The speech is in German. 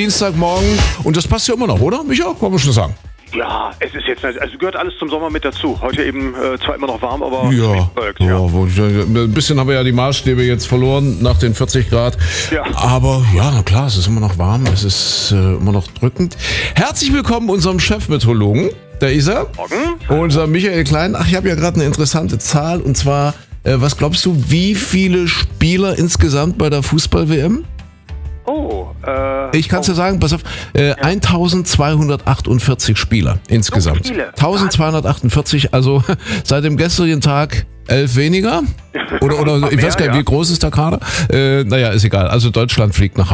Dienstagmorgen. Und das passt ja immer noch, oder, Micha? Kann man schon sagen. Ja, es ist jetzt, also gehört alles zum Sommer mit dazu. Heute eben zwar immer noch warm, aber Ja, ein bisschen haben wir ja die Maßstäbe jetzt verloren nach den 40 Grad. Ja. Aber ja, na klar, es ist immer noch warm, es ist immer noch drückend. Herzlich willkommen unserem Chefmeteorologen, der Isa. Morgen. Unser Michael Klein. Ach, ich habe ja gerade eine interessante Zahl. Und zwar, was glaubst du, wie viele Spieler insgesamt bei der Fußball-WM? Ich kann es dir sagen, pass auf, 1248 Spieler insgesamt. So viele? 1248, also seit dem gestrigen Tag 11 weniger. Oder ich weiß gar nicht, wie groß ist der Kader? Naja, ist egal. Also Deutschland fliegt nach Hause.